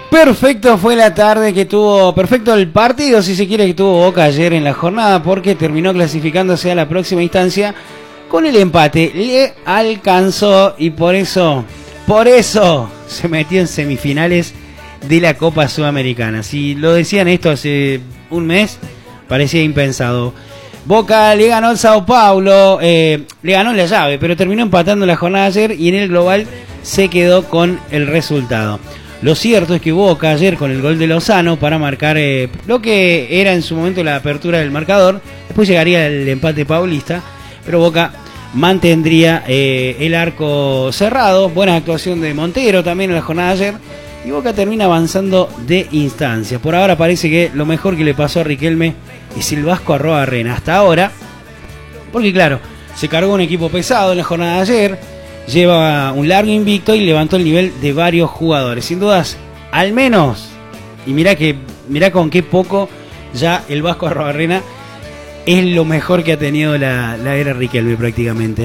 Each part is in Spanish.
Perfecto fue la tarde que tuvo, perfecto el partido, si se quiere, que tuvo Boca ayer en la jornada, porque terminó clasificándose a la próxima instancia con el empate. Le alcanzó y por eso se metió en semifinales de la Copa Sudamericana. Si lo decían esto hace un mes, parecía impensado. Boca le ganó al Sao Paulo, le ganó la llave, pero terminó empatando la jornada ayer y en el global se quedó con el resultado. Lo cierto es que Boca ayer con el gol de Lozano para marcar lo que era en su momento la apertura del marcador, después llegaría el empate paulista, pero Boca mantendría el arco cerrado. Buena actuación de Montero también en la jornada de ayer y Boca termina avanzando de instancia. Por ahora parece que lo mejor que le pasó a Riquelme es el Vasco Arrobarrena hasta ahora, porque claro, se cargó un equipo pesado en la jornada de ayer, lleva un largo invicto y levantó el nivel de varios jugadores. Sin dudas, al menos, y mirá con qué poco ya el Vasco Arrobarrena es lo mejor que ha tenido la era Riquelme prácticamente.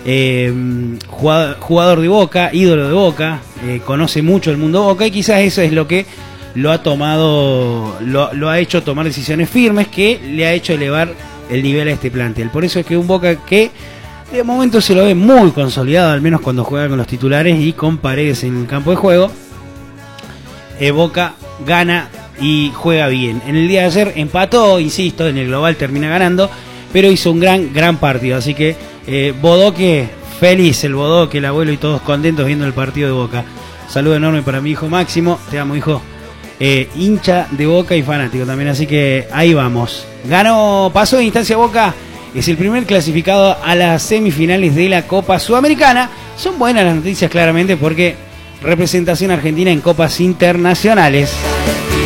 Jugador de Boca, ídolo de Boca, conoce mucho el mundo Boca y quizás eso es lo que lo ha tomado, lo ha hecho tomar decisiones firmes que le ha hecho elevar el nivel a este plantel. Por eso es que un Boca que de momento se lo ve muy consolidado, al menos cuando juega con los titulares y con Paredes en el campo de juego. Boca gana y juega bien. En el día de ayer empató, insisto, en el global termina ganando, pero hizo un gran partido. Así que Bodoque, feliz el Bodoque, el abuelo y todos contentos viendo el partido de Boca. Saludo enorme para mi hijo Máximo, te amo hijo, hincha de Boca y fanático también, así que ahí vamos. Pasó de instancia Boca, es el primer clasificado a las semifinales de la Copa Sudamericana. Son buenas las noticias claramente porque representación argentina en copas internacionales.